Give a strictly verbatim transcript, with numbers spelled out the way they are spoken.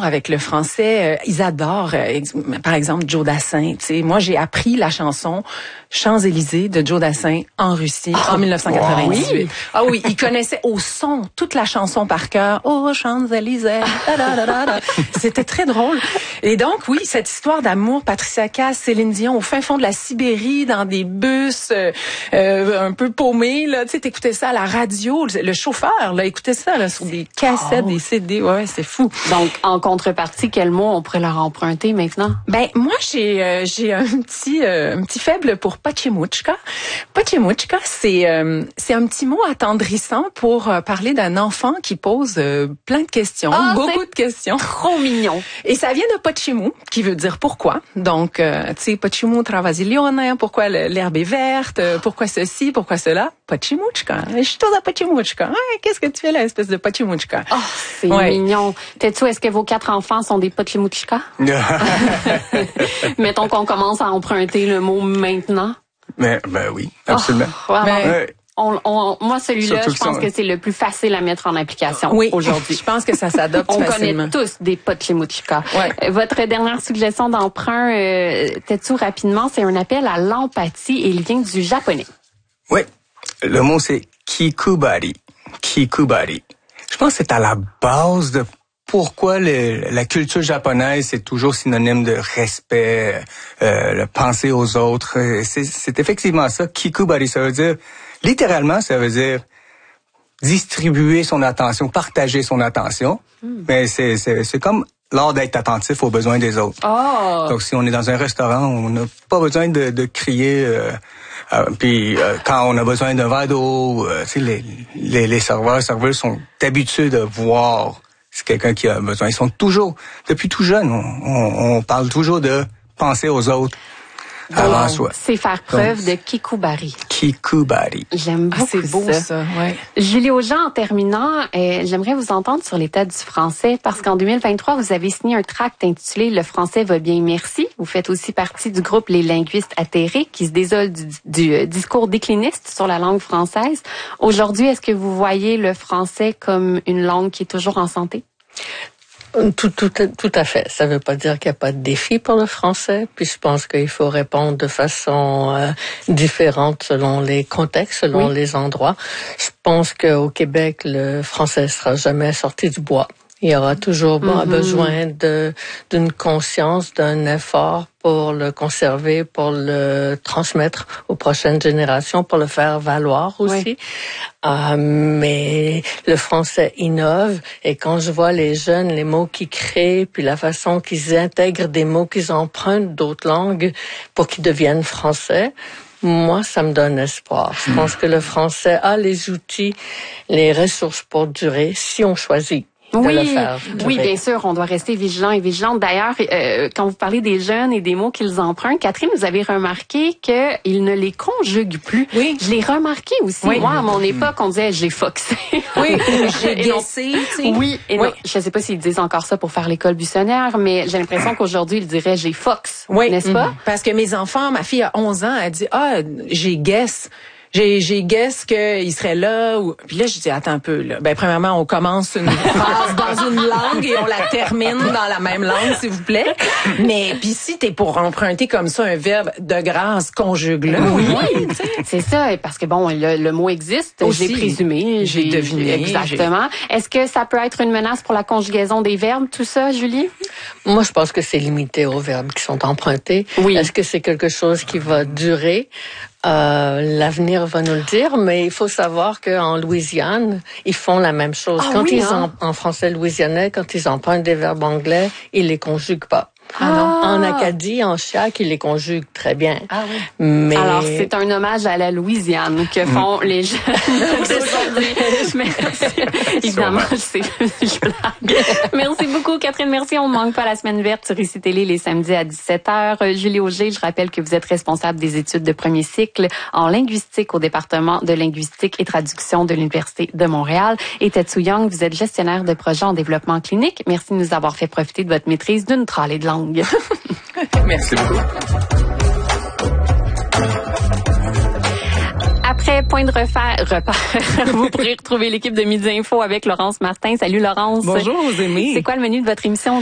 d'amour avec le français. Euh, ils adorent, euh, par exemple, Joe Dassin. Tu sais, moi, j'ai appris la chanson Champs-Élysées de Joe Dassin en Russie oh, en dix-neuf cent quatre-vingt-dix-huit. Wow. Ah oui, ils connaissaient au son toute la chanson par cœur. Oh, Champs-Élysées. C'était très drôle. Et donc, oui, cette histoire d'amour, Patricia Cass, Céline Dion, au fin fond de la Sibérie, dans des bus euh, euh, un peu paumés, là, tu sais, t'écoutais ça à la radio, le, le chauffeur, là, écoutait ça, là, sur des cassettes, oh. des C D, ouais, c'est fou. Donc, en contrepartie, quel mot on pourrait leur emprunter maintenant? Ben, moi, j'ai euh, j'ai un petit euh, un petit faible pour Pachimuchka. Pachimuchka, c'est euh, c'est un petit mot attendrissant pour euh, parler d'un enfant qui pose euh, plein de questions, oh, beaucoup de questions. Trop mignon. Et ça vient de Pachimu, qui veut dire pourquoi. Donc, euh, tu sais, Pachimu travasilione, pourquoi l'herbe est verte, euh, pourquoi ceci, pourquoi cela. Pachimuchka. Je suis à Pachimuchka. Ouais, qu'est-ce que tu fais là, espèce de Pachimuchka? Oh, c'est ouais. mignon. Tetsu, est-ce que vos quatre enfants sont des Pachimuchka? Mettons qu'on commence à emprunter le mot maintenant. Mais, ben oui, absolument. Oh, wow. Mais, ouais. On, on, moi, celui-là, je pense que c'est le plus facile à mettre en application oui, aujourd'hui. Je pense que ça s'adopte on facilement. On connaît tous des Pachimuchka. Ouais. Votre dernière suggestion d'emprunt, euh, Tetsu, rapidement, c'est un appel à l'empathie et il vient du japonais. Oui. Le mot, c'est kikubari. Kikubari. Je pense que c'est à la base de pourquoi le, la culture japonaise est toujours synonyme de respect, euh, le penser aux autres. C'est, c'est effectivement ça. Kikubari, ça veut dire, littéralement, ça veut dire distribuer son attention, partager son attention. Mm. Mais c'est, c'est, c'est comme l'art d'être attentif aux besoins des autres. Oh. Donc, si on est dans un restaurant, on n'a pas besoin de, de crier... Euh, Euh, puis euh, quand on a besoin d'un verre d'eau, euh, tu sais, les, les, les serveurs, serveuses sont habitués de voir si quelqu'un qui a besoin. Ils sont toujours, depuis tout jeune, on, on, on parle toujours de penser aux autres avant soi. C'est faire preuve Donc, de kikubari. Kikubari. J'aime beaucoup ah, c'est beau, ça. ça ouais. Julie Aujean, en terminant, euh, j'aimerais vous entendre sur l'état du français parce qu'en deux mille vingt-trois, vous avez signé un tract intitulé « Le français va bien, merci ». Vous faites aussi partie du groupe Les linguistes atterrés qui se désole du, du euh, discours décliniste sur la langue française. Aujourd'hui, est-ce que vous voyez le français comme une langue qui est toujours en santé? Tout, tout, tout à fait. Ça ne veut pas dire qu'il n'y a pas de défi pour le français, puis je pense qu'il faut répondre de façon euh, différente selon les contextes, selon oui. les endroits. Je pense qu'au Québec, le français ne sera jamais sorti du bois. Il y aura toujours mm-hmm. besoin de d'une conscience, d'un effort pour le conserver, pour le transmettre aux prochaines générations, pour le faire valoir aussi. Oui. Euh, mais le français innove et quand je vois les jeunes, les mots qu'ils créent, puis la façon qu'ils intègrent des mots qu'ils empruntent d'autres langues pour qu'ils deviennent français, moi, ça me donne espoir. Je pense que le français a les outils, les ressources pour durer si on choisit. Oui, oui, bien sûr, on doit rester vigilant et vigilante. D'ailleurs, euh, quand vous parlez des jeunes et des mots qu'ils empruntent, Catherine, vous avez remarqué qu'ils ne les conjuguent plus. Oui. Je l'ai remarqué aussi. Oui. Moi, à mon époque, on disait « j'ai foxé ». Oui, j'ai guessé. Oui, et oui. Non, je ne sais pas s'ils disent encore ça pour faire l'école buissonnière, mais j'ai l'impression qu'aujourd'hui, ils diraient « j'ai fox oui. », n'est-ce mm-hmm. pas? Parce que mes enfants, ma fille a onze ans, elle dit « ah, j'ai guess ». J'ai, j'ai guess qu'il serait là. Ou... Puis là, je dis, attends un peu. Là. Ben, premièrement, on commence une phrase dans une langue et on la termine dans la même langue, s'il vous plaît. Mais puis si t'es pour emprunter comme ça un verbe de grâce, conjugue-le. Oui, c'est ça. Parce que bon, le, le mot existe. Aussi, j'ai présumé. J'ai, j'ai deviné. Exactement. J'ai... Est-ce que ça peut être une menace pour la conjugaison des verbes, tout ça, Julie? Moi, je pense que c'est limité aux verbes qui sont empruntés. Oui. Est-ce que c'est quelque chose qui va durer? Euh, l'avenir va nous le dire, mais il faut savoir qu'en Louisiane, ils font la même chose. Ah, quand oui, ils hein? en, en français louisianais, quand ils empruntent des verbes anglais, ils les conjuguent pas. Ah non. En Acadie, en Chiac, ils les conjuguent très bien. Ah oui. Mais... Alors, c'est un hommage à la Louisiane que font mmh. les jeunes d'aujourd'hui. Merci. Évidemment, je sais, je blague. Merci beaucoup, Catherine. Merci. On ne manque pas la semaine verte sur Ici Télé les samedis à dix-sept heures. Julie Auger, je rappelle que vous êtes responsable des études de premier cycle en linguistique au département de linguistique et traduction de l'Université de Montréal. Et Tetsu Young, vous êtes gestionnaire de projet en développement clinique. Merci de nous avoir fait profiter de votre maîtrise d'une tralée de langue. Merci beaucoup. Après Point de refaire, repère, vous pourrez retrouver l'équipe de Midi Info avec Laurence Martin. Salut Laurence. Bonjour, vous aimez. C'est quoi le menu de votre émission?